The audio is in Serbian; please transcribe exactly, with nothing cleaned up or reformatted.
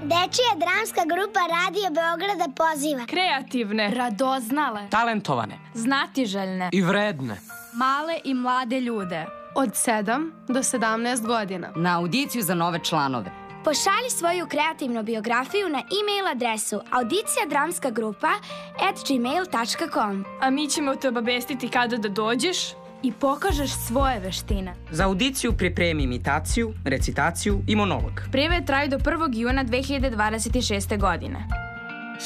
Dečija dramska grupa Radio Beograda poziva kreativne, radoznale, talentovane, znatiželjne i vredne, male i mlade ljude od sedam do sedamnaest godina na audiciju za nove članove. Pošalji svoju kreativnu biografiju na e-mail adresu audicija dramska grupa at gmail tačka com. A mi ćemo te obavestiti kada da dođeš i pokažeš svoje veštine. Za audiciju pripremi imitaciju, recitaciju i monolog. Prijave traju do prvog juna dve hiljade dvadeset šeste. godine.